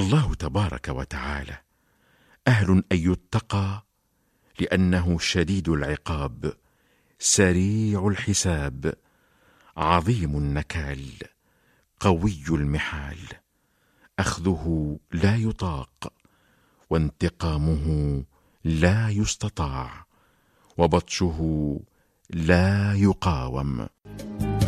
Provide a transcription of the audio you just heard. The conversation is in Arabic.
الله تبارك وتعالى أهل أن يتقى، لأنه شديد العقاب، سريع الحساب، عظيم النكال، قوي المحال، أخذه لا يطاق، وانتقامه لا يستطاع، وبطشه لا يقاوم.